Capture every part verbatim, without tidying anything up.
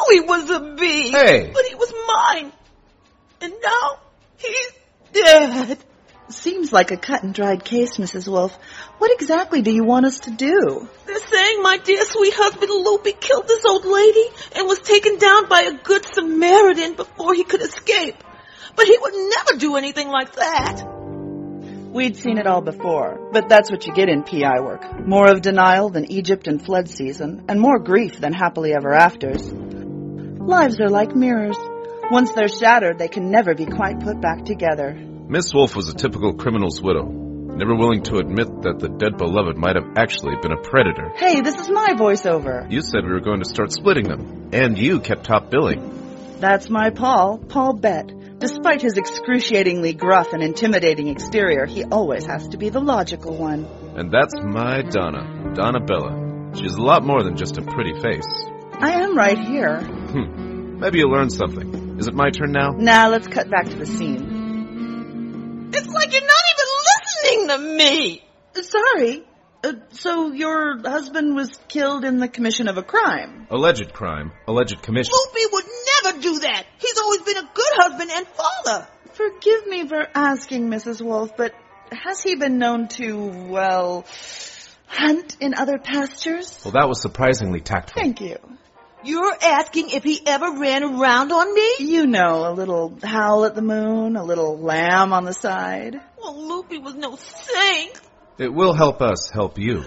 he was a bee. Hey. But he was mine. And now he's dead. Seems like a cut-and-dried case, Missus Wolfe. What exactly do you want us to do? They're saying my dear sweet husband Loopy killed this old lady and was taken down by a good Samaritan before he could escape. But he would never do anything like that. We'd seen it all before, but that's what you get in P I work. More of denial than Egypt in flood season, and more grief than happily ever afters. Lives are like mirrors. Once they're shattered, they can never be quite put back together. Miss Wolfe was a typical criminal's widow, never willing to admit that the dead beloved might have actually been a predator. Hey, this is my voiceover. You said we were going to start splitting them, and you kept top billing. That's my Paul, Paul Bett. Despite his excruciatingly gruff and intimidating exterior, he always has to be the logical one. And that's my Donna, Donna Bella. She's a lot more than just a pretty face. I am right here. Hmm. Maybe you learned something. Is it my turn now? Now let's cut back to the scene. It's like you're not even listening to me. Sorry. Uh, so your husband was killed in the commission of a crime? Alleged crime. Alleged commission. Loopy would never do that. He's always been a good husband and father. Forgive me for asking, Missus Wolfe, but has he been known to, well, hunt in other pastures? Well, that was surprisingly tactful. Thank you. You're asking if he ever ran around on me? You know, a little howl at the moon, a little lamb on the side. Well, Loopy was no saint. It will help us help you.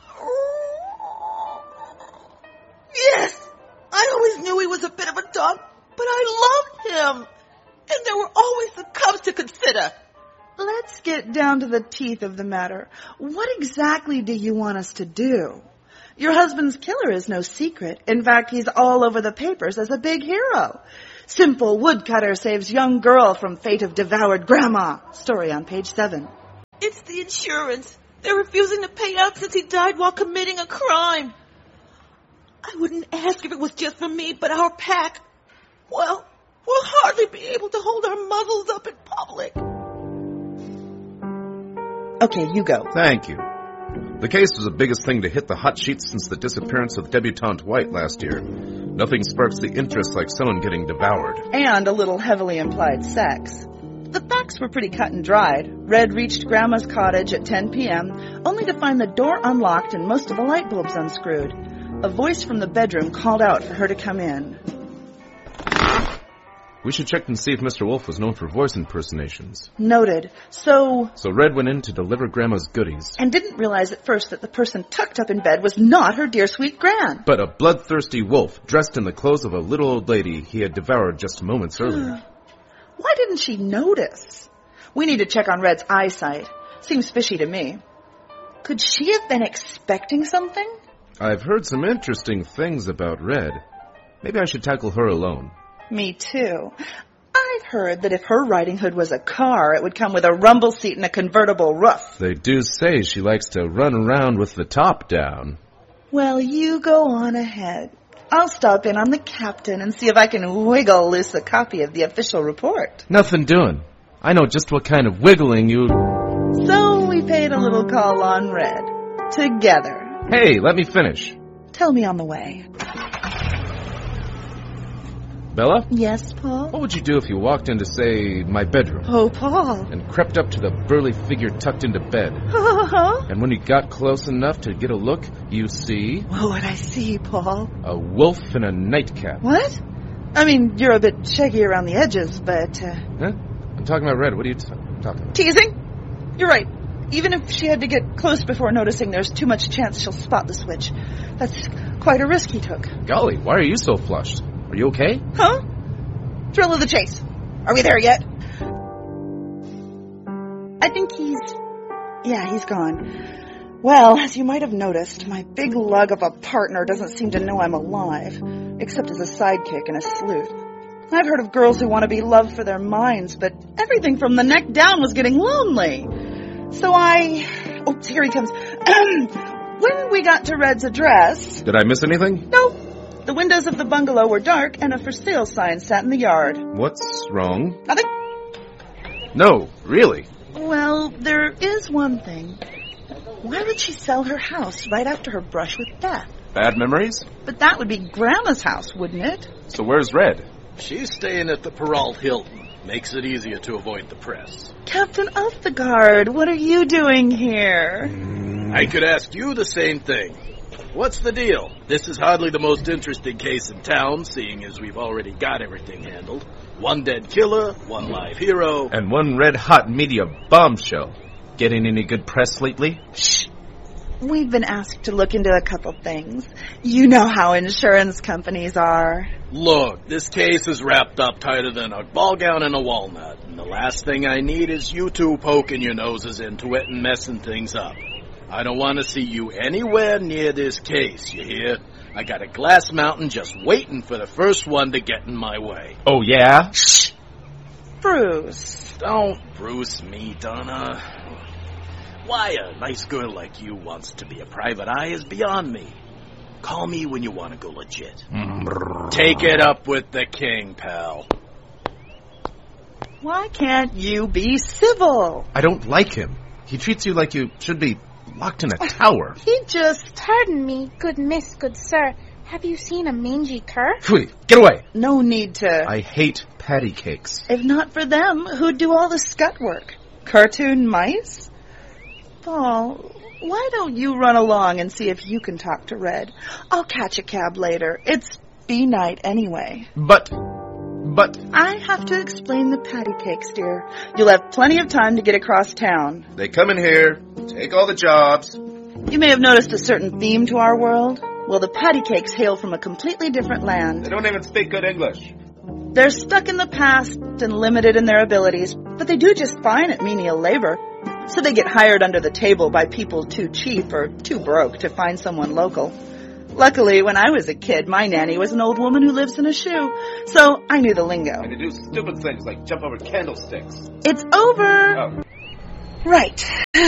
Yes, I always knew he was a bit of a dog, but I loved him. And there were always the cubs to consider. Let's get down to the teeth of the matter. What exactly do you want us to do? Your husband's killer is no secret. In fact, he's all over the papers as a big hero. Simple woodcutter saves young girl from fate of devoured grandma. Story on page seven. It's the insurance. They're refusing to pay out since he died while committing a crime. I wouldn't ask if it was just for me, but our pack, well, we'll hardly be able to hold our muzzles up in public. Okay, you go. Thank you. The case was the biggest thing to hit the hot sheets since the disappearance of debutante White last year. Nothing sparks the interest like someone getting devoured. And a little heavily implied sex. The facts were pretty cut and dried. Red reached Grandma's cottage at ten p.m., only to find the door unlocked and most of the light bulbs unscrewed. A voice from the bedroom called out for her to come in. We should check and see if Mister Wolfe was known for voice impersonations. Noted. So... So Red went in to deliver Grandma's goodies. And didn't realize at first that the person tucked up in bed was not her dear sweet Gran. But a bloodthirsty wolf, dressed in the clothes of a little old lady he had devoured just moments earlier. Why didn't she notice? We need to check on Red's eyesight. Seems fishy to me. Could she have been expecting something? I've heard some interesting things about Red. Maybe I should tackle her alone. Me too. I've heard that if her riding hood was a car, it would come with a rumble seat and a convertible roof. They do say she likes to run around with the top down. Well, you go on ahead. I'll stop in on the captain and see if I can wiggle loose a copy of the official report. Nothing doing. I know just what kind of wiggling you... So we paid a little call on Red. Together. Hey, let me finish. Tell me on the way. Bella? Yes, Paul? What would you do if you walked into, say, my bedroom? Oh, Paul. And crept up to the burly figure tucked into bed. Uh-huh. And when you got close enough to get a look, you see... What would I see, Paul? A wolf in a nightcap. What? I mean, you're a bit shaggy around the edges, but... Uh... Huh? I'm talking about Red. What are you t- talking about? Teasing? You're right. Even if she had to get close before noticing, there's too much chance she'll spot the switch. That's quite a risk he took. Golly, why are you so flushed? Are you okay? Huh? Thrill of the chase. Are we there yet? I think he's... Yeah, he's gone. Well, as you might have noticed, my big lug of a partner doesn't seem to know I'm alive, except as a sidekick and a sleuth. I've heard of girls who want to be loved for their minds, but everything from the neck down was getting lonely. So I... Oh, here he comes. When we got to Red's address... Did I miss anything? No. The windows of the bungalow were dark, and a for sale sign sat in the yard. What's wrong? Nothing. No, really? Well, there is one thing. Why would she sell her house right after her brush with death? Bad memories? But that would be Grandma's house, wouldn't it? So where's Red? She's staying at the Peralt Hilton. Makes it easier to avoid the press. Captain of the Guard, what are you doing here? I could ask you the same thing. What's the deal? This is hardly the most interesting case in town, seeing as we've already got everything handled. One dead killer, one live hero. And one red-hot media bombshell. Getting any good press lately? Shh. We've been asked to look into a couple things. You know how insurance companies are. Look, this case is wrapped up tighter than a ball gown and a walnut. And the last thing I need is you two poking your noses into it and messing things up. I don't want to see you anywhere near this case, you hear? I got a glass mountain just waiting for the first one to get in my way. Oh, yeah? Shh. Bruce. Don't Bruce me, Donna. Why a nice girl like you wants to be a private eye is beyond me. Call me when you want to go legit. Take it up with the king, pal. Why can't you be civil? I don't like him. He treats you like you should be locked in a tower. He just... Pardon me, good miss, good sir. Have you seen a mangy cur? Phew, get away. No need to... I hate patty cakes. If not for them, who'd do all the scut work? Cartoon mice? Paul, why don't you run along and see if you can talk to Red? I'll catch a cab later. It's bee night anyway. But... But... I have to explain the patty cakes, dear. You'll have plenty of time to get across town. They come in here, take all the jobs. You may have noticed a certain theme to our world. Well, the patty cakes hail from a completely different land. They don't even speak good English. They're stuck in the past and limited in their abilities, but they do just fine at menial labor. So they get hired under the table by people too cheap or too broke to find someone local. Luckily, when I was a kid, my nanny was an old woman who lives in a shoe, so I knew the lingo. And they do stupid things like jump over candlesticks. It's over! Oh. Right.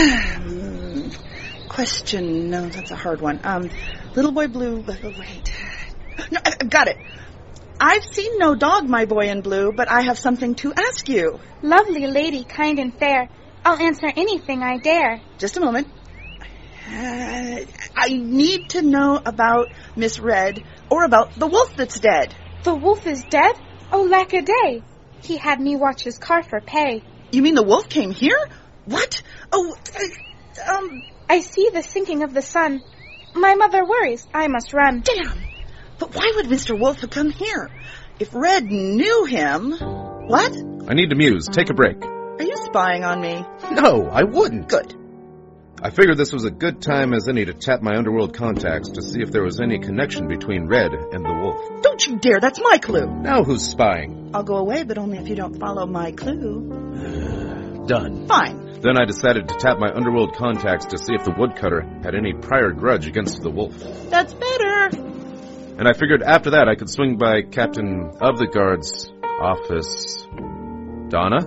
Question, no, that's a hard one. Um, Little Boy Blue, but oh, wait. No, I've got it. I've seen no dog, my boy in blue, but I have something to ask you. Lovely lady, kind and fair. I'll answer anything I dare. Just a moment. Uh, I need to know about Miss Red, or about the wolf that's dead. The wolf is dead? Oh, lack a day. He had me watch his car for pay. You mean the wolf came here? What? Oh, uh, um... I see the sinking of the sun. My mother worries. I must run. Damn! But why would Mister Wolf have come here? If Red knew him... What? I need to muse. Take a break. Are you spying on me? No, I wouldn't. Good. I figured this was a good time as any to tap my underworld contacts to see if there was any connection between Red and the wolf. Don't you dare, that's my clue. Now who's spying? I'll go away, but only if you don't follow my clue. Done. Fine. Then I decided to tap my underworld contacts to see if the woodcutter had any prior grudge against the wolf. That's better. And I figured after that I could swing by Captain of the Guard's office. Donna?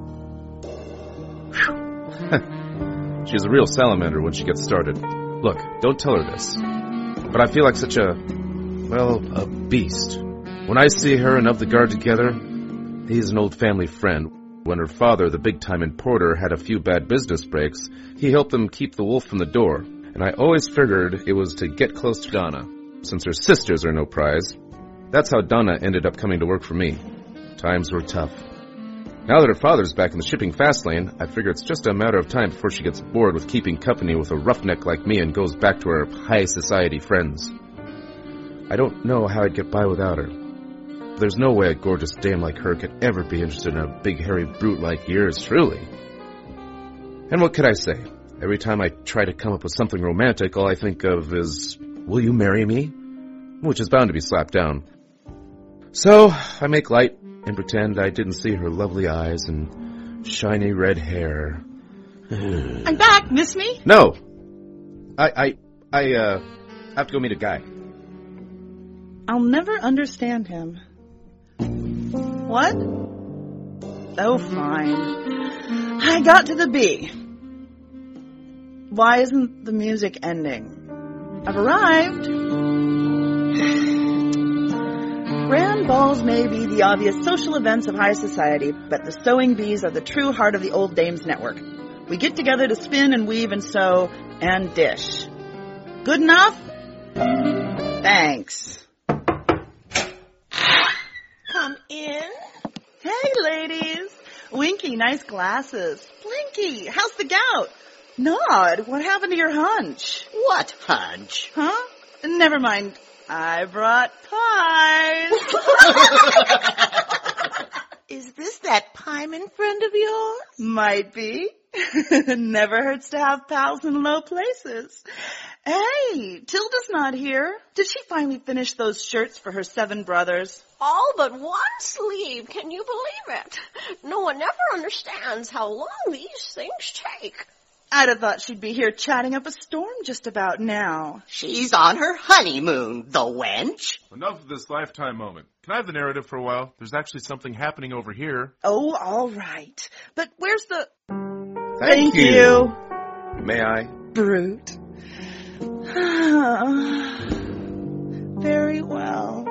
She's a real salamander when she gets started. Look, don't tell her this. But I feel like such a, well, a beast. When I see her and Of the Guard together, he's an old family friend. When her father, the big-time importer, had a few bad business breaks, he helped them keep the wolf from the door. And I always figured it was to get close to Donna, since her sisters are no prize. That's how Donna ended up coming to work for me. Times were tough. Now that her father's back in the shipping fast lane, I figure it's just a matter of time before she gets bored with keeping company with a roughneck like me and goes back to her high society friends. I don't know how I'd get by without her. There's no way a gorgeous dame like her could ever be interested in a big hairy brute like yours, truly. And what could I say? Every time I try to come up with something romantic, all I think of is, will you marry me? Which is bound to be slapped down. So, I make light and pretend I didn't see her lovely eyes and shiny red hair. I'm back, miss me? No! I, I, I, uh, have to go meet a guy. I'll never understand him. What? Oh, fine. I got to the B. Why isn't the music ending? I've arrived. Grand balls may be the obvious social events of high society, but the sewing bees are the true heart of the Old Dames Network. We get together to spin and weave and sew and dish. Good enough? Thanks. Come in. Hey, ladies. Winky, nice glasses. Blinky, how's the gout? Nod, what happened to your hunch? What hunch? Huh? Never mind. I brought pies. Is this that Pieman friend of yours? Might be. Never hurts to have pals in low places. Hey, Tilda's not here. Did she finally finish those shirts for her seven brothers? All but one sleeve. Can you believe it? No one ever understands how long these things take. I'd have thought she'd be here chatting up a storm just about now. She's on her honeymoon, the wench. Enough of this lifetime moment. Can I have the narrative for a while? There's actually something happening over here. Oh, all right. But where's the... Thank, Thank you. May I? Brute. Very well.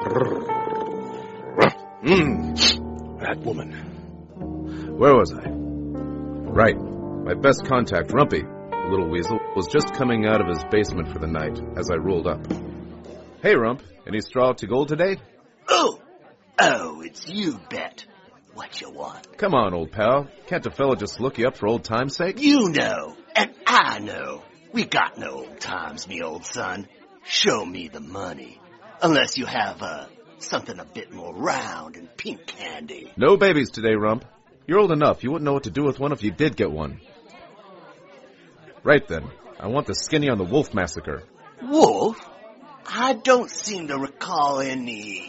Mmm. That woman. Where was I? Right. My best contact, Rumpy, the little weasel, was just coming out of his basement for the night as I rolled up. Hey, Rump. Any straw to gold today? Oh. Oh, it's you, Bet. What you want? Come on, old pal. Can't a fella just look you up for old time's sake? You know, and I know. We got no old times, me old son. Show me the money. Unless you have, uh, something a bit more round and pink candy. No babies today, Rump. You're old enough. You wouldn't know what to do with one if you did get one. Right then. I want the skinny on the wolf massacre. Wolf? I don't seem to recall any...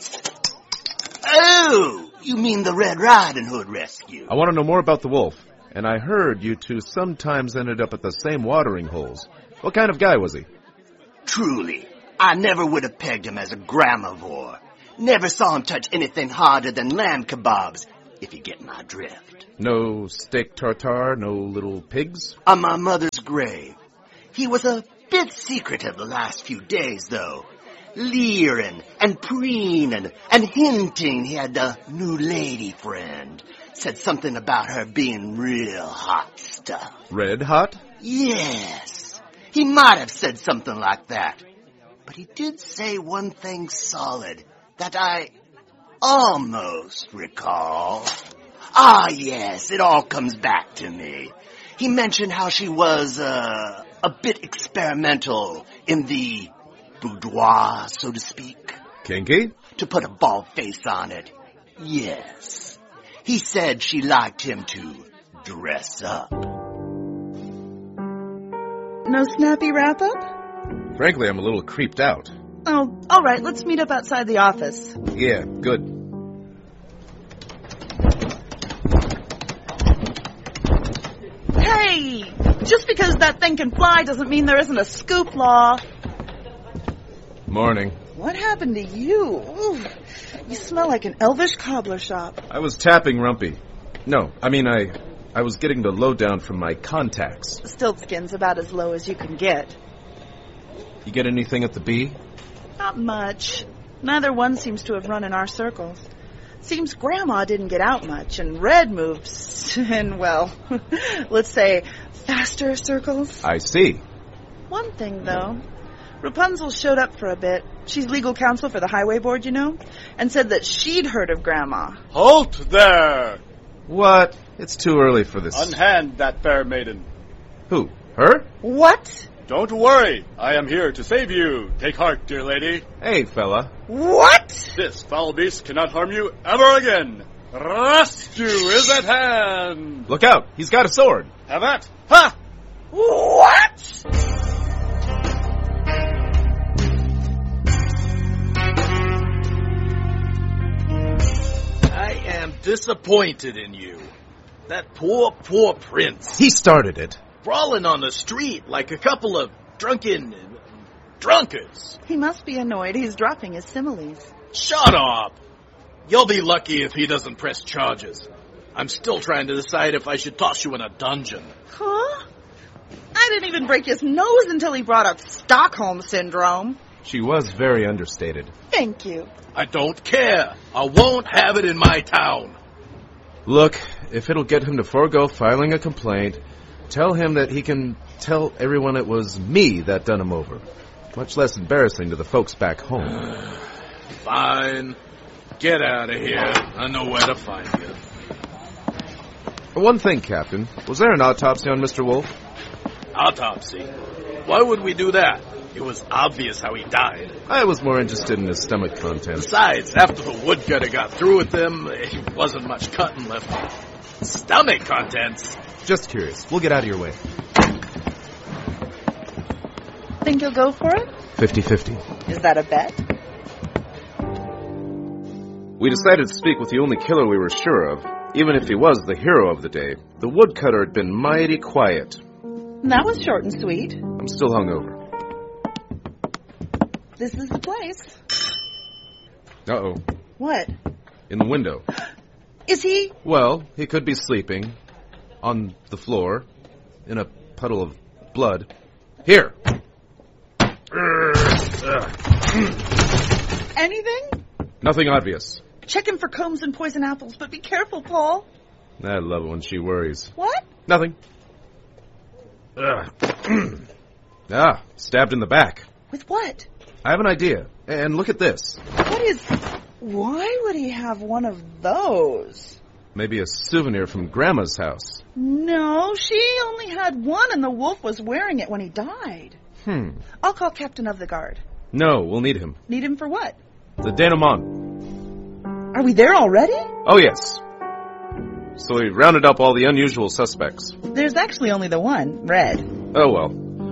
Oh! You mean the Red Riding Hood rescue? I want to know more about the wolf. And I heard you two sometimes ended up at the same watering holes. What kind of guy was he? Truly, I never would have pegged him as a gramivore. Never saw him touch anything harder than lamb kebabs, if you get my drift. No steak tartare, no little pigs? On my mother's grave. He was a bit secretive the last few days, though. Leering and preening and hinting he had a new lady friend. Said something about her being real hot stuff. Red hot? Yes. He might have said something like that. But he did say one thing solid that I almost recall. Ah, yes, it all comes back to me. He mentioned how she was, uh, a bit experimental in the boudoir, so to speak. Kinky? To put a bald face on it. Yes. He said she liked him to dress up. No snappy wrap-up? Frankly, I'm a little creeped out. Oh, all right, let's meet up outside the office. Yeah, good. Hey! Just because that thing can fly doesn't mean there isn't a scoop law. Morning. What happened to you? Ooh, you smell like an elvish cobbler shop. I was tapping Rumpy. No, I mean, I I was getting the lowdown from my contacts. Stiltskin's about as low as you can get. You get anything at the Bee? Not much. Neither one seems to have run in our circles. Seems Grandma didn't get out much, and Red moves in, well, let's say, faster circles. I see. One thing, though. Rapunzel showed up for a bit. She's legal counsel for the highway board, you know, and said that she'd heard of Grandma. Halt there! What? It's too early for this. Unhand that fair maiden. Who? Her? What? Don't worry. I am here to save you. Take heart, dear lady. Hey, fella. What? This foul beast cannot harm you ever again. Rescue is at hand. Look out. He's got a sword. Have at. Ha! What? I am disappointed in you. That poor, poor prince. He started it. Brawling on the street like a couple of drunken drunkards. He must be annoyed he's dropping his similes. Shut up. You'll be lucky if he doesn't press charges. I'm still trying to decide if I should toss you in a dungeon. Huh? I didn't even break his nose until he brought up Stockholm Syndrome. She was very understated. Thank you. I don't care. I won't have it in my town. Look, if it'll get him to forego filing a complaint, tell him that he can tell everyone it was me that done him over. much less embarrassing to the folks back home. Fine. Get out of here. I know where to find you. One thing, Captain. Was there an autopsy on Mister Wolf? Autopsy? Why would we do that? It was obvious how he died. I was more interested in his stomach contents. Besides, after the woodcutter got through with him, there wasn't much cutting left. Stomach contents? Just curious. We'll get out of your way. Think you'll go for it? Fifty-fifty. Is that a bet? We decided to speak with the only killer we were sure of. Even if he was the hero of the day, the woodcutter had been mighty quiet. That was short and sweet. I'm still hungover. This is the place. Uh-oh. What? In the window. Is he? Well, he could be sleeping. On the floor. In a puddle of blood. Here! Anything? Nothing obvious. Check him for combs and poison apples, but be careful, Paul. I love it when she worries. What? Nothing. Ah, stabbed in the back. With what? I have an idea. And look at this. What is... Why would he have one of those? Maybe a souvenir from Grandma's house. No, she only had one and the wolf was wearing it when he died. Hmm. I'll call Captain of the Guard. No, we'll need him. Need him for what? The denouement. Are we there already? Oh, yes. So we rounded up all the unusual suspects. There's actually only the one, Red. Oh, well.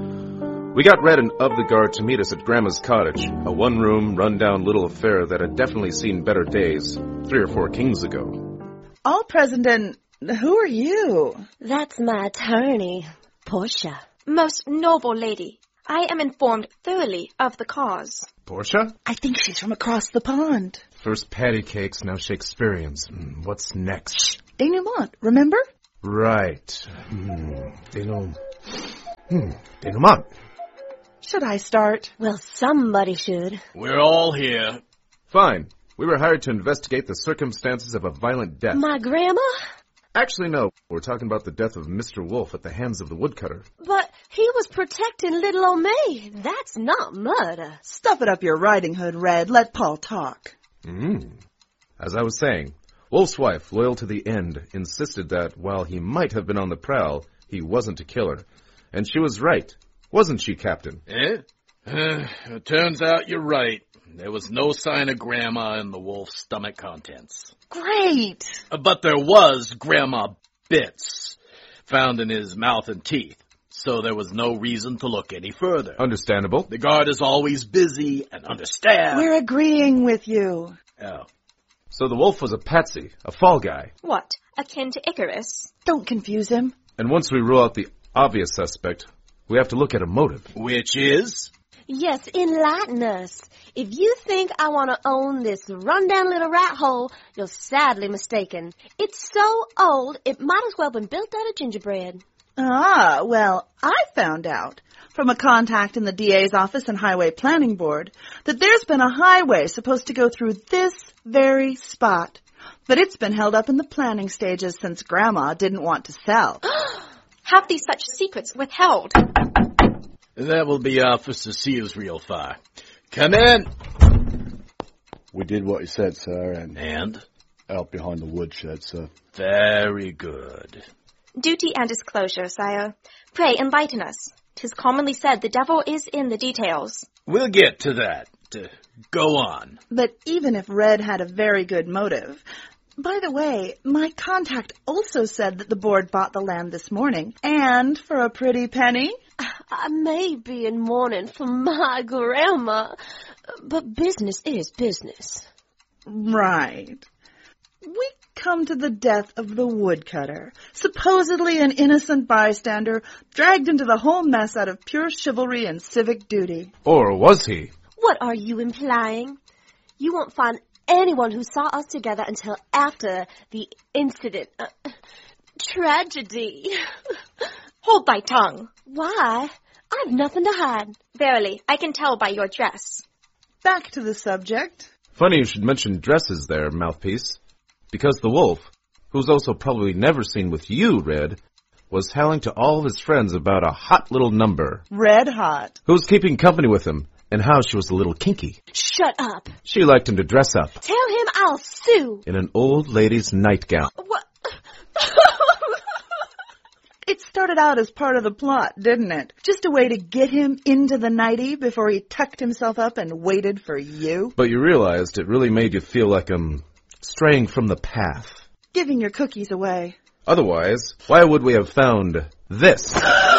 We got Red and of the Guard to meet us at Grandma's cottage, a one-room, run-down little affair that had definitely seen better days, three or four kings ago. All present, and who are you? That's my attorney, Portia. Most noble lady, I am informed thoroughly of the cause. Portia? I think she's from across the pond. First patty cakes, now Shakespeareans. Mm, what's next? Denouement, remember? Right. Mm, denouement. Hmm, denouement. Should I start? Well, somebody should. We're all here. Fine. We were hired to investigate the circumstances of a violent death. My grandma? Actually, no. We're talking about the death of Mister Wolf at the hands of the woodcutter. But he was protecting little old me. That's not murder. Stuff it up your riding hood, Red. Let Paul talk. Mm. As I was saying, Wolf's wife, loyal to the end, insisted that while he might have been on the prowl, he wasn't a killer. And she was right. Wasn't she, Captain? Eh? Uh, it turns out you're right. There was no sign of Grandma in the wolf's stomach contents. Great! Uh, but there was Grandma bits found in his mouth and teeth, so there was no reason to look any further. Understandable. The guard is always busy and understaffed. We're agreeing with you. Oh. So the wolf was a patsy, a fall guy. What, akin to Icarus? Don't confuse him. And once we rule out the obvious suspect, we have to look at a motive. Which is? Yes, enlighten us. If you think I want to own this rundown little rat hole, you're sadly mistaken. It's so old, it might as well have been built out of gingerbread. Ah, well, I found out from a contact in the D A's office and Highway Planning Board that there's been a highway supposed to go through this very spot. But it's been held up in the planning stages since Grandma didn't want to sell. Have these such secrets withheld? That will be Officer Seal's real fire. Come in. We did what he said, sir, and... And? Out behind the woodshed, sir. Very good. Duty and disclosure, sire. Pray enlighten us. 'Tis commonly said the devil is in the details. We'll get to that. Uh, go on. But even if Red had a very good motive... By the way, my contact also said that the board bought the land this morning. And for a pretty penny... I may be in mourning for my grandma, but business is business. Right. We come to the death of the woodcutter, supposedly an innocent bystander, dragged into the whole mess out of pure chivalry and civic duty. Or was he? What are you implying? You won't find anyone who saw us together until after the incident. Uh, tragedy. Hold thy tongue. Why? I've nothing to hide. Verily, I can tell by your dress. Back to the subject. Funny you should mention dresses there, Mouthpiece. Because the wolf, who's also probably never seen with you, Red, was telling to all of his friends about a hot little number. Red hot. Who was keeping company with him, and how she was a little kinky. Shut up. She liked him to dress up. Tell him I'll sue. In an old lady's nightgown. What? It started out as part of the plot, didn't it? Just a way to get him into the nightie before he tucked himself up and waited for you. But you realized it really made you feel like, um, straying from the path. Giving your cookies away. Otherwise, why would we have found this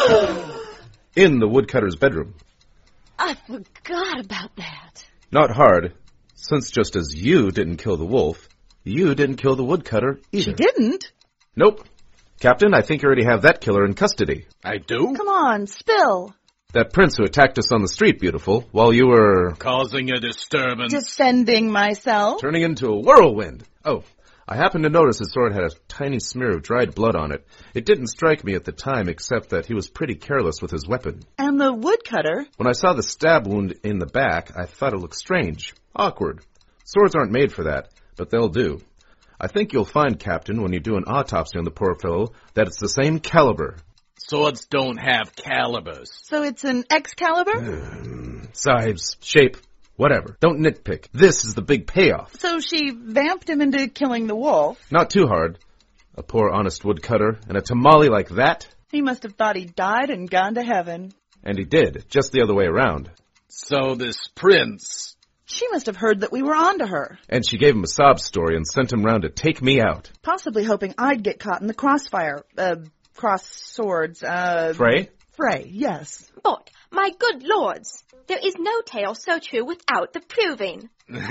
in the woodcutter's bedroom? I forgot about that. Not hard, since just as you didn't kill the wolf, you didn't kill the woodcutter either. She didn't? Nope. Captain, I think you already have that killer in custody. I do? Come on, spill. That prince who attacked us on the street, beautiful, while you were... Causing a disturbance. Defending myself. Turning into a whirlwind. Oh, I happened to notice his sword had a tiny smear of dried blood on it. It didn't strike me at the time, except that he was pretty careless with his weapon. And the woodcutter? When I saw the stab wound in the back, I thought it looked strange. Awkward. Swords aren't made for that, but they'll do. I think you'll find, Captain, when you do an autopsy on the poor fellow, that it's the same caliber. Swords don't have calibers. So it's an Excalibur? Um, size, shape, whatever. Don't nitpick. This is the big payoff. So she vamped him into killing the wolf. Not too hard. A poor honest woodcutter, and a tamale like that? He must have thought he died and gone to heaven. And he did, just the other way around. So this prince... She must have heard that we were onto her. And she gave him a sob story and sent him round to take me out. Possibly hoping I'd get caught in the crossfire. Uh, cross swords, uh... Fray? Fray, yes. But, my good lords, there is no tale so true without the proving.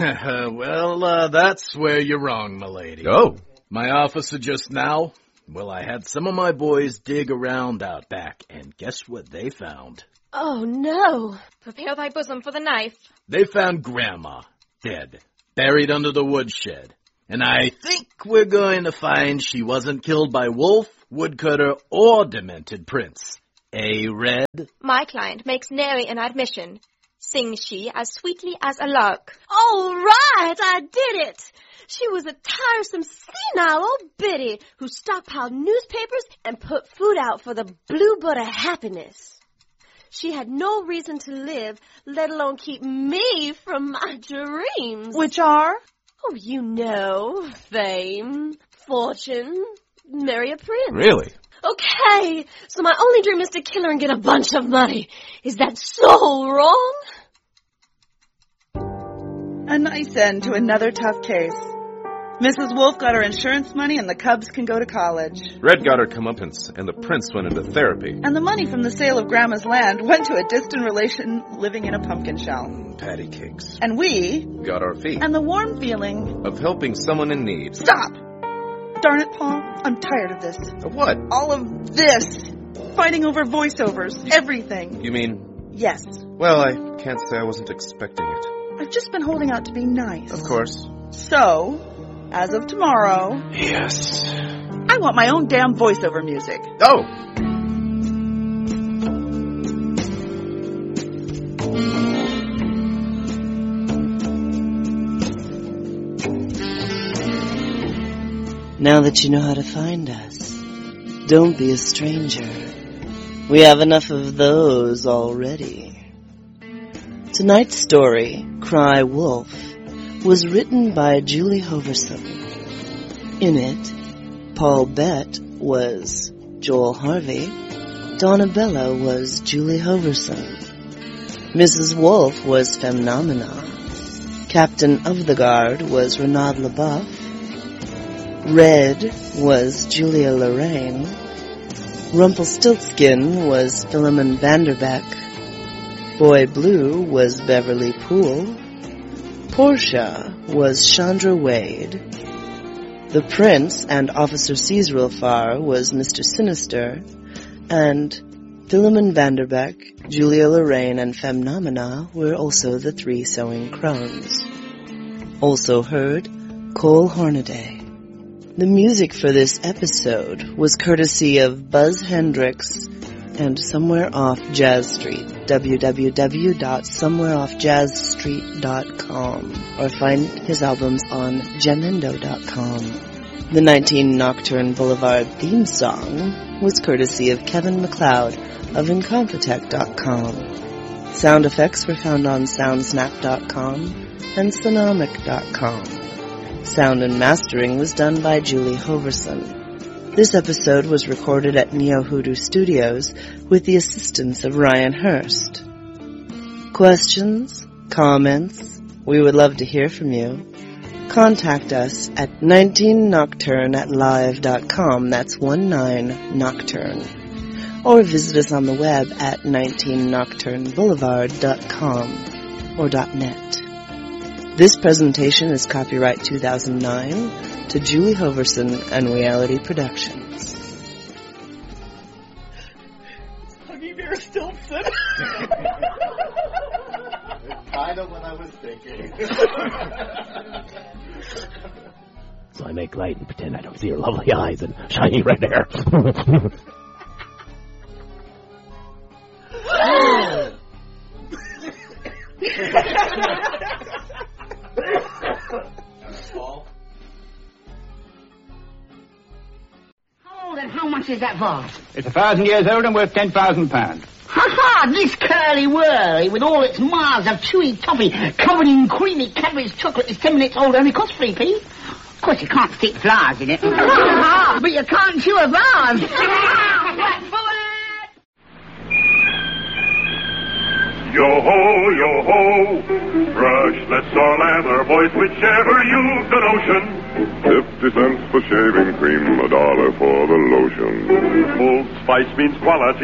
Well, uh, that's where you're wrong, milady. Oh. My officer just now, well, I had some of my boys dig around out back, and guess what they found? Oh, no. Prepare thy bosom for the knife. They found Grandma, dead, buried under the woodshed. And I think we're going to find she wasn't killed by wolf, woodcutter, or demented prince. Eh, Red? My client makes nary an admission. Sings she as sweetly as a lark. All right, I did it. She was a tiresome, senile old biddy who stockpiled newspapers and put food out for the bluebird of happiness. She had no reason to live, let alone keep me from my dreams. Which are? Oh, you know, fame, fortune, marry a prince. Really? Okay, so my only dream is to kill her and get a bunch of money. Is that so wrong? A nice end to another tough case. Missus Wolf got her insurance money and the Cubs can go to college. Red got her comeuppance and the prince went into therapy. And the money from the sale of Grandma's land went to a distant relation living in a pumpkin shell. Mm, patty cakes. And we... got our feet. And the warm feeling... of helping someone in need. Stop! Darn it, Paul. I'm tired of this. Of what? All of this. Fighting over voiceovers. Everything. You mean... Yes. Well, I can't say I wasn't expecting it. I've just been holding out to be nice. Of course. So... as of tomorrow... Yes. I want my own damn voiceover music. Oh! Now that you know how to find us, don't be a stranger. We have enough of those already. Tonight's story, Cry Wolf, was written by Julie Hoverson. In it, Paul Bett was Joel Harvey, Donna Bella was Julie Hoverson, Missus Wolf was Femnomena, Captain of the Guard was Renaud LaBeouf, Red was Julia Lorraine, Rumpelstiltskin was Philemon Vanderbeck, Boy Blue was Beverly Poole, Portia was Chandra Wade. The Prince and Officer Caesarulfar was Mister Sinister, and Philemon Vanderbeck, Julia Lorraine, and Femnomena were also the three sewing crones. Also heard, Cole Hornaday. The music for this episode was courtesy of Buzz Hendricks and Somewhere Off Jazz Street, w w w dot somewhere off jazz street dot com, or find his albums on gemendo dot com. The nineteen Nocturne Boulevard theme song was courtesy of Kevin MacLeod of Incompetech dot com. Sound effects were found on Soundsnap dot com and Sonomic dot com. Sound and mastering was done by Julie Hoverson. This episode was recorded at Neo Hoodoo Studios with the assistance of Ryan Hurst. Questions? Comments? We would love to hear from you. Contact us at nineteen nocturne at live dot com, that's nineteen Nocturne. Or visit us on the web at nineteen nocturne boulevard dot com or .net. This presentation is copyright two thousand nine to Julie Hoverson and Reality Productions. Huggy Bear still sitting. Kind of what I was thinking. So I make light and pretend I don't see her lovely eyes and shiny red hair. How old and how much is that vase? It's a thousand years old and worth ten thousand pounds. Ha ha! This curly whirly with all its miles of chewy toffee covered in creamy Cadbury's chocolate is ten minutes old and only costs three p. Of course, you can't stick flowers in it. But you can't chew a vase. Yo-ho, yo-ho, brush, let's all land our voice, whichever you've the notion. Fifty cents for shaving cream, a dollar for the lotion. Old Spice means quality.